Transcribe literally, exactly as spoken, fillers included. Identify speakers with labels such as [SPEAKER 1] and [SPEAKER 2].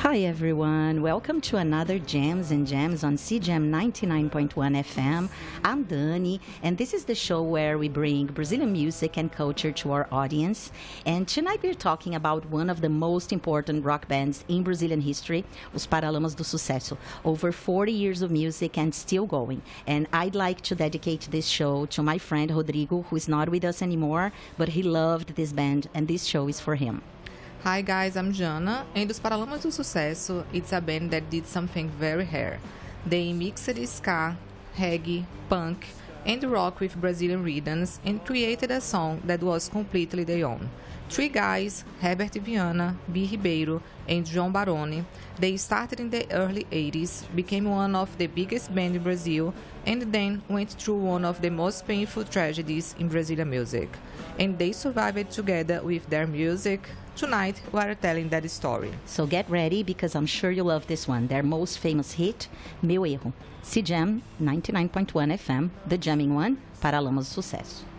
[SPEAKER 1] Hi everyone, welcome to another Jams and Jams on C J M ninety-nine point one F M. I'm Dani, and this is the show where we bring Brazilian music and culture to our audience. And tonight we're talking about one of the most important rock bands in Brazilian history, Os Paralamas do Sucesso. Over forty years of music and still going. And I'd like to dedicate this show to my friend Rodrigo, who is not with us anymore, but he loved this band, and this show is for him.
[SPEAKER 2] Hi guys, I'm Jana, and Os Paralamas do Sucesso, it's a band that did something very rare. They mixed ska, reggae, punk, and rock with Brazilian rhythms and created a song that was completely their own. Three guys, Herbert Viana, Bi Ribeiro, and João Baroni, they started in the early eighties, became one of the biggest bands in Brazil, and then went through one of the most painful tragedies in Brazilian music. And they survived together with their music. Tonight, we are telling that story.
[SPEAKER 1] So get ready, because I'm sure you love this one. Their most famous hit, Meu Erro. C J M ninety-nine point one F M, the jamming one, Paralamas do Sucesso.